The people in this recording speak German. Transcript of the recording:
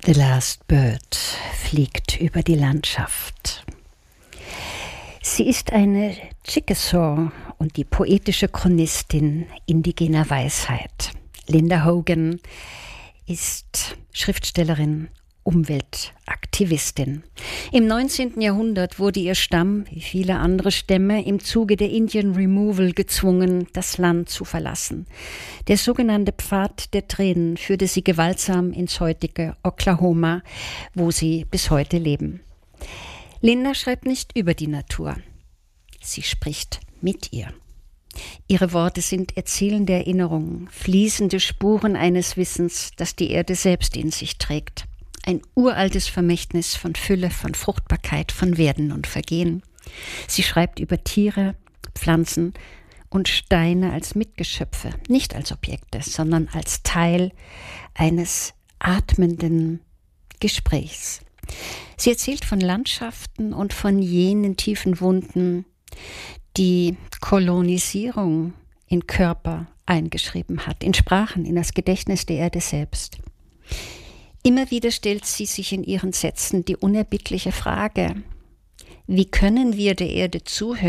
The Last Bird fliegt über die Landschaft. Sie ist eine Chickasaw und die poetische Chronistin indigener Weisheit. Linda Hogan ist Schriftstellerin, Umweltaktivistin. Im 19. Jahrhundert wurde ihr Stamm, wie viele andere Stämme, im Zuge der Indian Removal gezwungen, das Land zu verlassen. Der sogenannte Pfad der Tränen führte sie gewaltsam ins heutige Oklahoma, wo sie bis heute leben. Linda schreibt nicht über die Natur. Sie spricht mit ihr. Ihre Worte sind erzählende Erinnerungen, fließende Spuren eines Wissens, das die Erde selbst in sich trägt. Ein uraltes Vermächtnis von Fülle, von Fruchtbarkeit, von Werden und Vergehen. Sie schreibt über Tiere, Pflanzen und Steine als Mitgeschöpfe, nicht als Objekte, sondern als Teil eines atmenden Gesprächs. Sie erzählt von Landschaften und von jenen tiefen Wunden, die Kolonisierung in Körper eingeschrieben hat, in Sprachen, in das Gedächtnis der Erde selbst. Immer wieder stellt sie sich in ihren Sätzen die unerbittliche Frage: Wie können wir der Erde zuhören,